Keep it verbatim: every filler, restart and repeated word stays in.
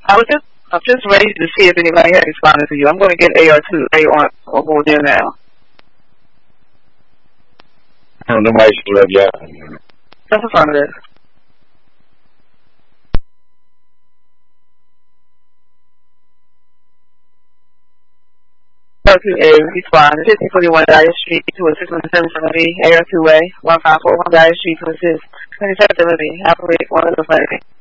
I was just, I'm just ready to see if anybody had responded to you. I'm going to get A R two A on over there now. Oh, nobody should love y'all. That's a fun list. A R two A respond. fifty forty-one Dyer Street to assist with the service from me. A R two A one five four one Dyer Street to assist. twenty-seven Timothy. Operate one of the fighting.